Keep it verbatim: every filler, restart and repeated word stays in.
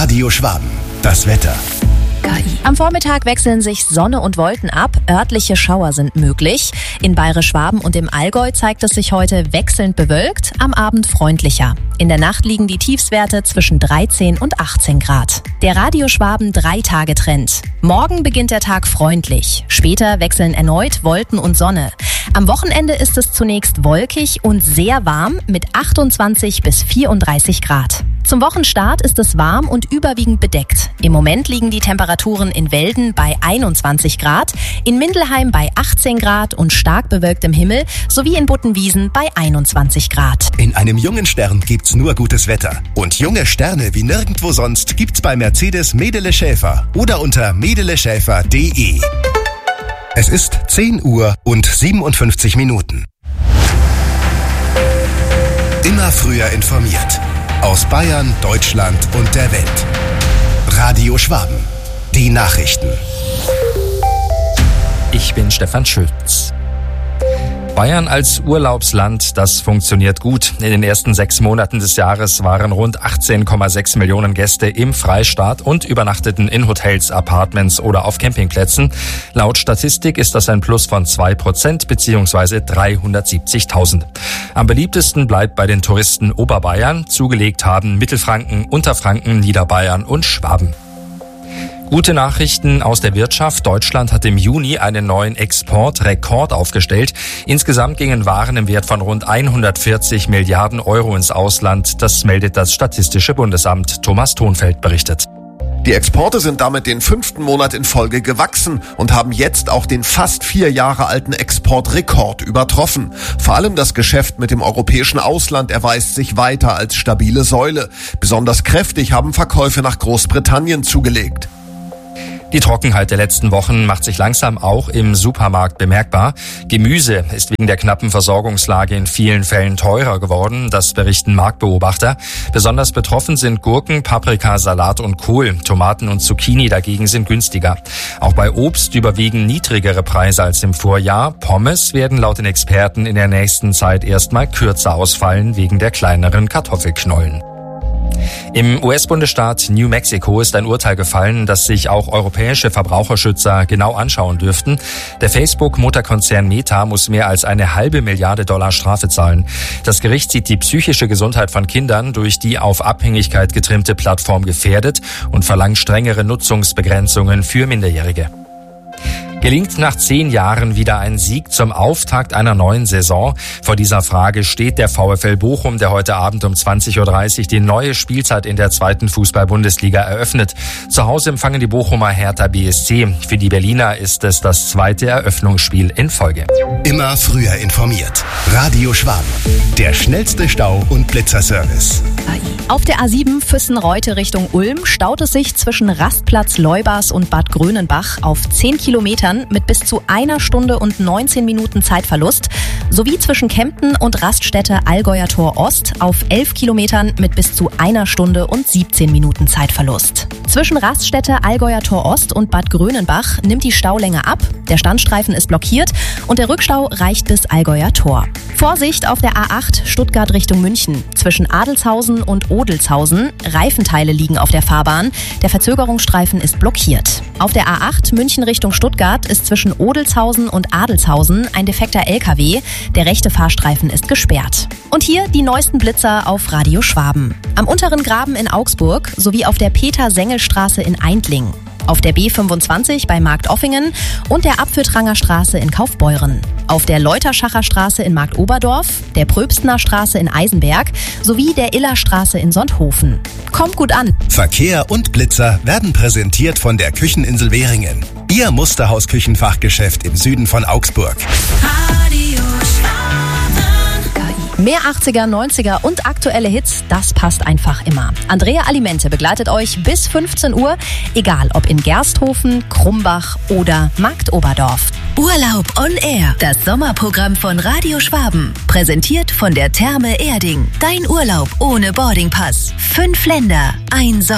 Radio Schwaben. Das Wetter. Am Vormittag wechseln sich Sonne und Wolken ab. Örtliche Schauer sind möglich. In Bayerisch-Schwaben und im Allgäu zeigt es sich heute wechselnd bewölkt, am Abend freundlicher. In der Nacht liegen die Tiefstwerte zwischen dreizehn und achtzehn Grad. Der Radio Schwaben Drei-Tage-Trend. Morgen beginnt der Tag freundlich. Später wechseln erneut Wolken und Sonne. Am Wochenende ist es zunächst wolkig und sehr warm mit achtundzwanzig bis vierunddreißig Grad. Zum Wochenstart ist es warm und überwiegend bedeckt. Im Moment liegen die Temperaturen in Welden bei einundzwanzig Grad, in Mindelheim bei achtzehn Grad und stark bewölktem Himmel sowie in Buttenwiesen bei einundzwanzig Grad. In einem jungen Stern gibt's nur gutes Wetter. Und junge Sterne wie nirgendwo sonst gibt's bei Mercedes Medele Schäfer oder unter medele schäfer punkt de. Es ist zehn Uhr und siebenundfünfzig Minuten. Immer früher informiert. Aus Bayern, Deutschland und der Welt. Radio Schwaben. Die Nachrichten. Ich bin Stefan Schulz. Bayern als Urlaubsland, das funktioniert gut. In den ersten sechs Monaten des Jahres waren rund achtzehn Komma sechs Millionen Gäste im Freistaat und übernachteten in Hotels, Apartments oder auf Campingplätzen. Laut Statistik ist das ein Plus von zwei Prozent bzw. dreihundertsiebzigtausend. Am beliebtesten bleibt bei den Touristen Oberbayern. Zugelegt haben Mittelfranken, Unterfranken, Niederbayern und Schwaben. Gute Nachrichten aus der Wirtschaft. Deutschland hat im Juni einen neuen Exportrekord aufgestellt. Insgesamt gingen Waren im Wert von rund hundertvierzig Milliarden Euro ins Ausland. Das meldet das Statistische Bundesamt. Thomas Thonfeld berichtet. Die Exporte sind damit den fünften Monat in Folge gewachsen und haben jetzt auch den fast vier Jahre alten Exportrekord übertroffen. Vor allem das Geschäft mit dem europäischen Ausland erweist sich weiter als stabile Säule. Besonders kräftig haben Verkäufe nach Großbritannien zugelegt. Die Trockenheit der letzten Wochen macht sich langsam auch im Supermarkt bemerkbar. Gemüse ist wegen der knappen Versorgungslage in vielen Fällen teurer geworden, das berichten Marktbeobachter. Besonders betroffen sind Gurken, Paprika, Salat und Kohl. Tomaten und Zucchini dagegen sind günstiger. Auch bei Obst überwiegen niedrigere Preise als im Vorjahr. Pommes werden laut den Experten in der nächsten Zeit erstmal kürzer ausfallen wegen der kleineren Kartoffelknollen. Im U S-Bundesstaat New Mexico ist ein Urteil gefallen, das sich auch europäische Verbraucherschützer genau anschauen dürften. Der Facebook-Mutterkonzern Meta muss mehr als eine halbe Milliarde Dollar Strafe zahlen. Das Gericht sieht die psychische Gesundheit von Kindern durch die auf Abhängigkeit getrimmte Plattform gefährdet und verlangt strengere Nutzungsbegrenzungen für Minderjährige. Gelingt nach zehn Jahren wieder ein Sieg zum Auftakt einer neuen Saison? Vor dieser Frage steht der VfL Bochum, der heute Abend um zwanzig Uhr dreißig die neue Spielzeit in der zweiten Fußball-Bundesliga eröffnet. Zu Hause empfangen die Bochumer Hertha B S C. Für die Berliner ist es das zweite Eröffnungsspiel in Folge. Immer früher informiert. Radio Schwaben. Der schnellste Stau- und Blitzerservice. Auf der A sieben Füssen-Reute Richtung Ulm staut es sich zwischen Rastplatz Leubas und Bad Grönenbach auf zehn Kilometern mit bis zu einer Stunde und neunzehn Minuten Zeitverlust, sowie zwischen Kempten und Raststätte Allgäuer Tor Ost auf elf Kilometern mit bis zu einer Stunde und siebzehn Minuten Zeitverlust. Zwischen Raststätte Allgäuer Tor Ost und Bad Grönenbach nimmt die Staulänge ab, der Standstreifen ist blockiert und der Rückstau reicht bis Allgäuer Tor. Vorsicht auf der A acht Stuttgart Richtung München. Zwischen Adelshausen und Odelshausen. Reifenteile liegen auf der Fahrbahn. Der Verzögerungsstreifen ist blockiert. Auf der A acht München Richtung Stuttgart ist zwischen Odelshausen und Adelshausen ein defekter L K W. Der rechte Fahrstreifen ist gesperrt. Und hier die neuesten Blitzer auf Radio Schwaben. Am unteren Graben in Augsburg sowie auf der Peter-Sengel-Straße in Eindling. Auf der B fünfundzwanzig bei Marktoffingen und der Apfeltranger Straße in Kaufbeuren. Auf der Leuterschacher Straße in Marktoberdorf, der Pröbstner Straße in Eisenberg sowie der Illerstraße in Sonthofen. Kommt gut an! Verkehr und Blitzer werden präsentiert von der Kücheninsel Währingen. Ihr Musterhaus-Küchenfachgeschäft im Süden von Augsburg. Radio Mehr achtziger, neunziger und aktuelle Hits, das passt einfach immer. Andrea Alimente begleitet euch bis fünfzehn Uhr, egal ob in Gersthofen, Krumbach oder Marktoberdorf. Urlaub on Air, das Sommerprogramm von Radio Schwaben. Präsentiert von der Therme Erding. Dein Urlaub ohne Boardingpass. Fünf Länder, ein Sommer.